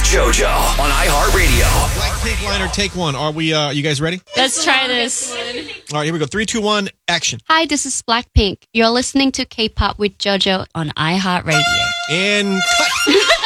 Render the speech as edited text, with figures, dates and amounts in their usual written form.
JoJo on iHeartRadio. Blackpink liner, take one. Are you guys ready? Let's try this. All right, here we go. 3, 2, 1, action. Hi, this is Blackpink. You're listening to K-pop with JoJo on iHeartRadio. And cut.